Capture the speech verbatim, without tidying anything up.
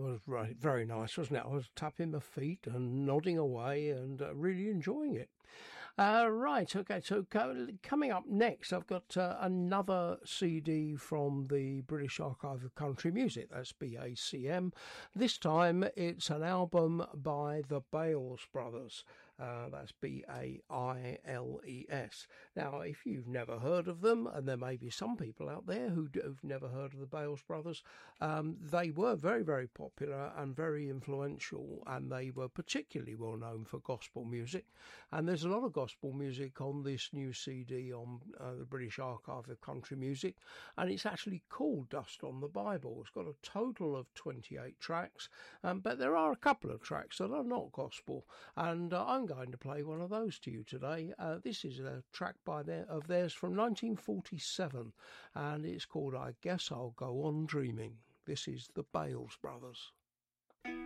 was right, very nice, wasn't it? I was tapping my feet and nodding away and uh, really enjoying it. Uh, right, okay, so co- coming up next, I've got uh, another C D from the British Archive of Country Music, that's B A C M. This time it's an album by the Bailes Brothers, uh, that's B A I L E S. Now, if you've never heard of them, and there may be some people out there who have never heard of the Bailes Brothers, um, they were very, very popular and very influential, and they were particularly well known for gospel music. And there's a lot of gospel music on this new C D on uh, the British Archive of Country Music, and it's actually called Dust on the Bible. It's got a total of twenty-eight tracks, um, but there are a couple of tracks that are not gospel, and uh, I'm going to play one of those to you today. Uh, this is a track by their, of theirs from nineteen forty-seven, and it's called I Guess I'll Go On Dreaming. This is the Bailes Brothers.